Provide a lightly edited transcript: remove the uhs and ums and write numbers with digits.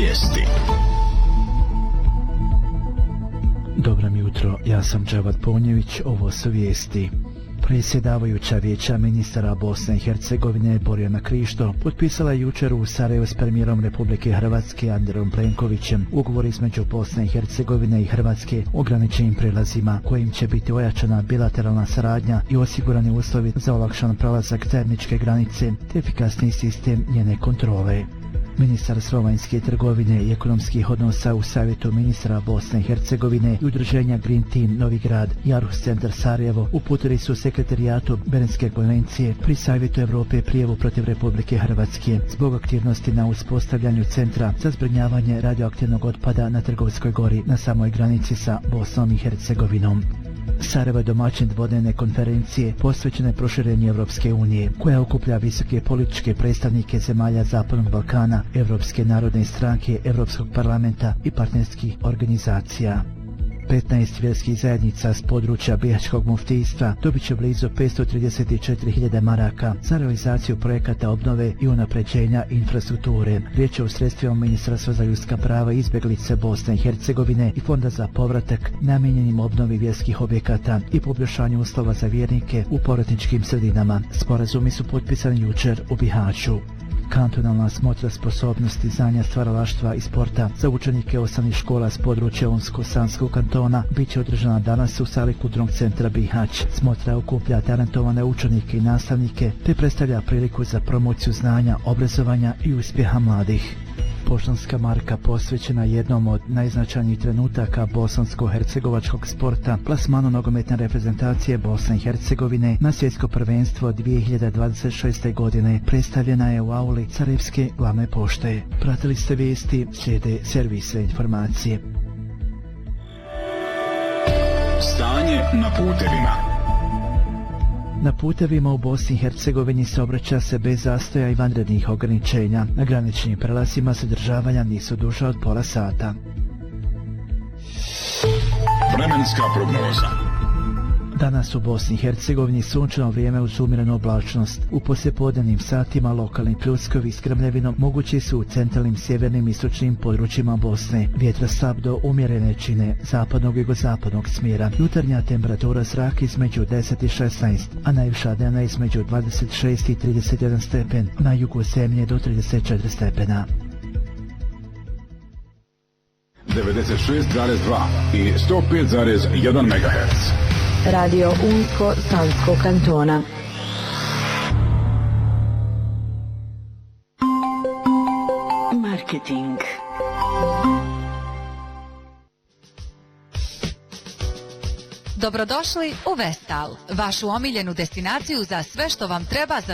Vijesti. Dobro mi jutro, ja sam Džavad Ponjević, ovo su vijesti. Predsjedavajuća vijeća ministara Bosne i Hercegovine Borjana Krišto potpisala je jučer u Sarajevu s premijerom Republike Hrvatske Andrejom Plenkovićem ugovor između Bosne i Hercegovine i Hrvatske o graničnim prijelazima kojim će biti ojačana bilateralna saradnja i osigurani uslovi za olakšan prelazak zajedničke granice te efikasniji sistem njene kontrole. Ministar vanjske trgovine i ekonomskih odnosa u Savjetu ministra Bosne i Hercegovine i udruženja Green Team Novi Grad i Aarhus Centar Sarajevo uputili su sekretarijatu Berenske konvencije pri Savjetu Europe prijavu protiv Republike Hrvatske zbog aktivnosti na uspostavljanju centra za zbrinjavanje radioaktivnog otpada na Trgovskoj gori na samoj granici sa Bosnom i Hercegovinom. Sarajevo je domaćin dvodnevne konferencije posvećene proširenju Evropske unije, koja okuplja visoke političke predstavnike zemalja Zapadnog Balkana, Evropske narodne stranke, Evropskog parlamenta i partnerskih organizacija. 15 vjerskih zajednica s područja Bihaćkog muftijstva dobit će blizu 534.000 maraka za realizaciju projekata obnove i unapređenja infrastrukture. Riječ je o sredstvima Ministarstva za ljudska prava i izbjeglice Bosne i Hercegovine i Fonda za povratak namijenjenim obnovi vjerskih objekata i poboljšanju uslova za vjernike u povratničkim sredinama. Sporazumi su potpisani jučer u Bihaću. Kantonalna smotra sposobnosti znanja, stvaralaštva i sporta za učenike osnovnih škola s područja Unsko-Sanskog kantona bit će održana danas u sali Kulturnog centra Bihać. Smotra okuplja talentovane učenike i nastavnike te predstavlja priliku za promociju znanja, obrazovanja i uspjeha mladih. Poštanska marka posvećena jednom od najznačajnijih trenutaka bosansko-hercegovačkog sporta, plasmanu nogometne reprezentacije Bosne i Hercegovine na svjetsko prvenstvo 2026. godine, predstavljena je u auli Sarajevske glavne pošte. Pratili ste vijesti, slijede servise informacije. Stanje na putevima. Na putevima u Bosni i Hercegovini saobraća se bez zastoja i vanrednih ograničenja. Na graničnim prelazima zadržavanja nisu duža od pola sata. Vremenska prognoza. Danas u Bosni i Hercegovini sunčano vrijeme uz umjerenu oblačnost. U poslijepodnevnim satima lokalni pljuskovi s grmljavinom mogući su u centralnim, sjevernim i istočnim područjima Bosne. Vjetra slab do umjerene čine zapadnog i jugozapadnog smjera. Jutarnja temperatura zraka između 10 i 16, a najviša dnevna između 26 i 31 stepen. Na jugu zemlje do 34 stepena. 96,2 i 105,1 MHz. Radio Unsko-Sanskog kantona. Marketing. Dobrodošli u Vestal, vašu omiljenu destinaciju za sve što vam treba za